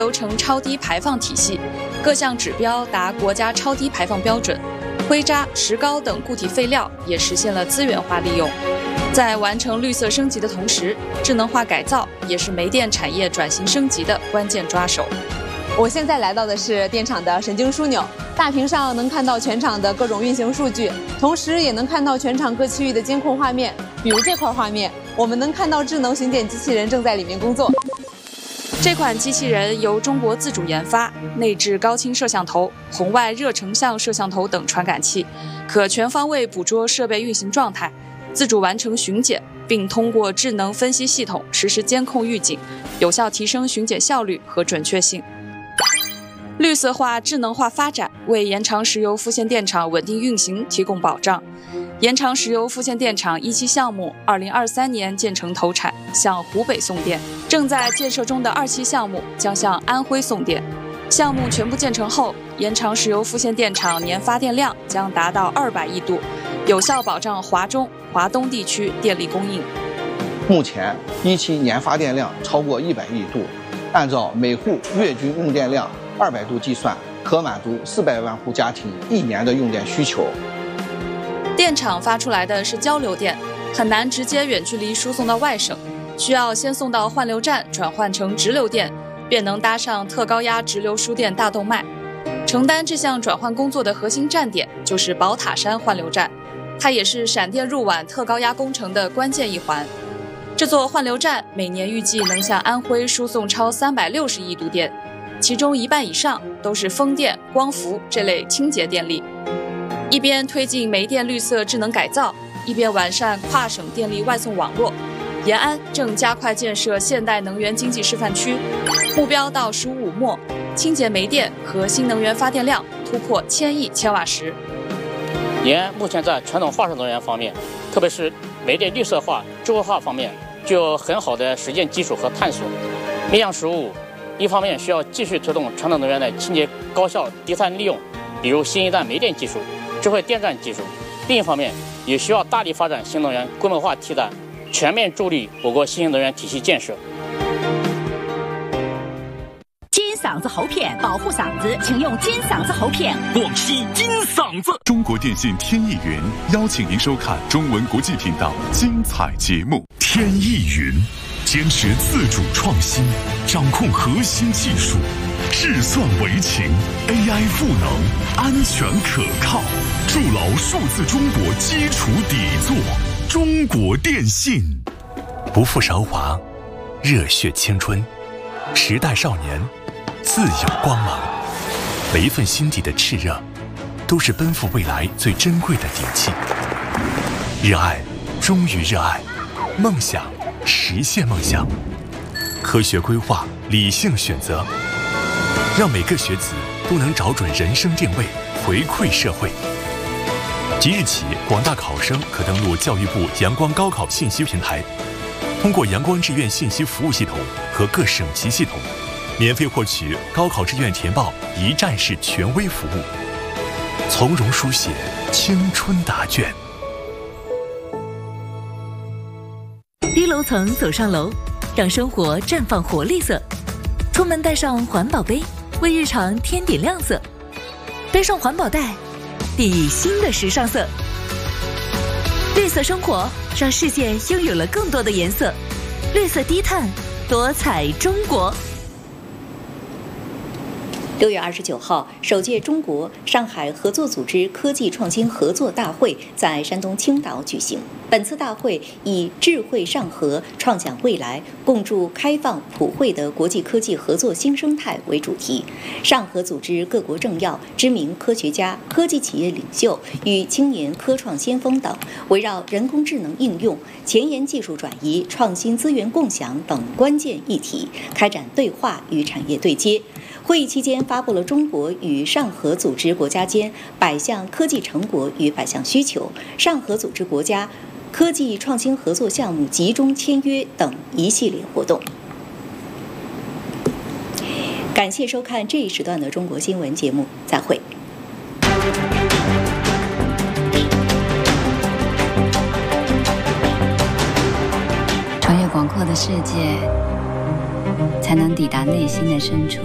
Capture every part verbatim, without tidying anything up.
流程超低排放体系，各项指标达国家超低排放标准。灰渣、石膏等固体废料也实现了资源化利用。在完成绿色升级的同时，智能化改造也是煤电产业转型升级的关键抓手。 我现在来到的是电厂的神经枢纽，大屏上能看到全厂的各种运行数据，同时也能看到全厂各区域的监控画面。比如这块画面，我们能看到智能巡检机器人正在里面工作。 这款机器人由中国自主研发，内置高清摄像头、红外热成像摄像头等传感器，可全方位捕捉设备运行状态，自主完成巡检，并通过智能分析系统实时监控预警，有效提升巡检效率和准确性。绿色化、智能化发展为延长石油副线电厂稳定运行提供保障。延长石油副线电厂一期项目二零二三年建成投产，向湖北送电；正在建设中的二期项目将向安徽送电。项目全部建成后，延长石油副线电厂年发电量将达到二百亿度，有效保障华中、华东地区电力供应。 目前一期年发电量超过一百亿度，按照每户月均用电量二百度计算，可满足四百万户家庭一年的用电需求。 电厂发出来的是交流电，很难直接远距离输送到外省，需要先送到换流站转换成直流电，便能搭上特高压直流输电大动脉。承担这项转换工作的核心站点就是宝塔山换流站，它也是闪电入皖特高压工程的关键一环。这座换流站每年预计能向安徽输送超三百六十亿度电，其中一半以上都是风电、光伏这类清洁电力。一边推进煤电绿色智能改造，一边完善跨省电力外送网络。延安正加快建设现代能源经济示范区，目标到十五五末，清洁煤电和新能源发电量突破千亿千瓦时。 延安目前在传统化石能源方面，特别是煤电绿色化、智慧化方面，具有很好的实践基础和探索。面向十五五，一方面需要继续推动传统能源的清洁高效低碳利用，比如新一代煤电技术、智慧电站技术；另一方面，也需要大力发展新能源规模化替代，全面助力我国新型能源体系建设。 金嗓子喉片保护嗓子，请用金嗓子喉片。 广西金嗓子。中国电信天翼云邀请您收看中文国际频道精彩节目。天翼云坚持自主创新，掌控核心技术，智算为情 ，A I 赋能，安全可靠，筑牢数字中国基础底座。中国电信， 不负韶华，热血青春，时代少年，自有光芒。每一份心底的炽热，都是奔赴未来最珍贵的底气。热爱，忠于热爱，梦想，实现梦想。科学规划，理性选择，让每个学子都能找准人生定位，回馈社会。即日起，广大考生可登录教育部阳光高考信息平台，通过阳光志愿信息服务系统和各省级系统，免费获取高考志愿填报一站式权威服务，从容书写青春答卷。 低楼层走上楼，让生活绽放活力色。出门带上环保杯，为日常添点亮色。背上环保袋，定义新的时尚色。绿色生活让世界拥有了更多的颜色。绿色低碳，多彩中国。 六月二十九号，首届中国上海合作组织科技创新合作大会在山东青岛举行。本次大会以“智慧上合，创想未来，共筑开放普惠的国际科技合作新生态”为主题。上合组织各国政要、知名科学家、科技企业领袖与青年科创先锋等，围绕人工智能应用、前沿技术转移、创新资源共享等关键议题开展对话与产业对接。会议期间发布了中国与上合组织国家间百项科技成果与百项需求、上合组织国家科技创新合作项目集中签约等一系列活动。感谢收看这一时段的中国新闻节目，再会。 穿越广阔的世界，才才能抵达内心的深处。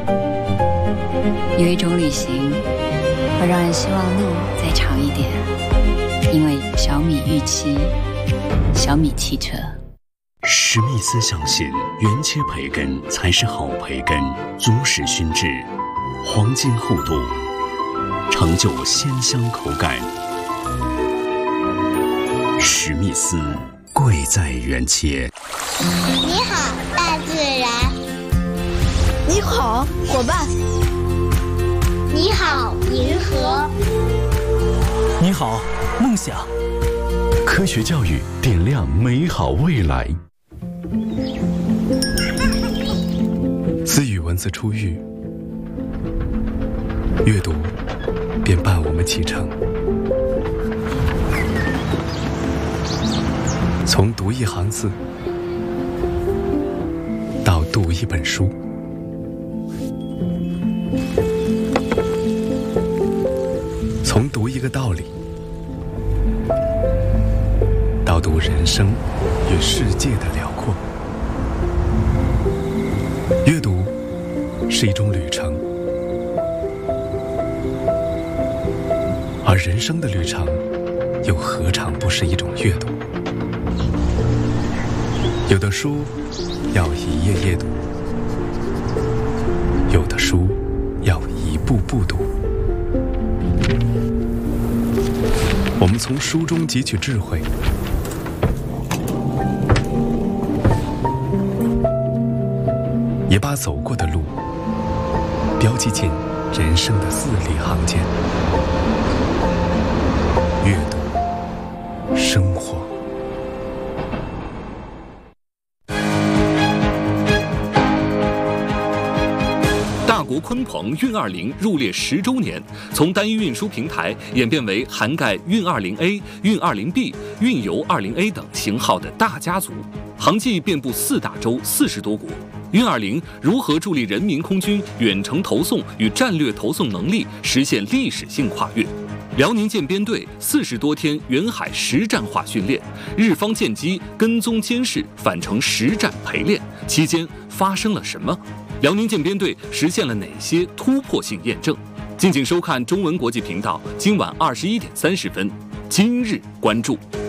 有一种旅行会让人希望路再长一点，因为小米预期，小米汽车。 史密斯相信原切培根才是好培根，足实熏制，黄金厚度，成就鲜香口感。史密斯，贵在原切。 你好，大自然。 你好，伙伴。 你好，银河。 你好，梦想。 科学教育点亮美好未来。自语文字出狱，阅读便伴我们启程。从读一行字到读一本书，从读一个道理到读人生与世界的辽阔。阅读是一种旅程，而人生的旅程又何尝不是一种阅读？有的书要一页页读，有的书要一步步读。我们从书中汲取智慧，也把走过的路标记进人生的字里行间。阅读，生活。 大国鲲鹏运二零入列十周年，从单一运输平台演变为涵盖运二零 A、运二零 B、运油二零 A 等型号的大家族，航迹遍布四大洲四十多国。运二零如何助力人民空军远程投送与战略投送能力实现历史性跨越？辽宁舰编队四十多天远海实战化训练，日方舰机跟踪监视返程实战陪练期间发生了什么？辽宁舰编队实现了哪些突破性验证？敬请收看中文国际频道今晚二十一点三十分，今日关注。